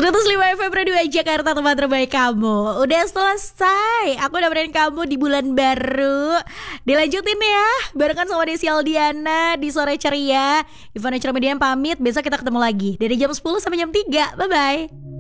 105 FM Radio Jakarta, tempat terbaik kamu. Udah selesai. Aku udah nemenin kamu di bulan baru. Dilanjutin ya, barengan sama Desi Aldiana di Sore Ceria. Ivana Cermedian pamit, besok kita ketemu lagi dari jam 10 sampai jam 3. Bye-bye.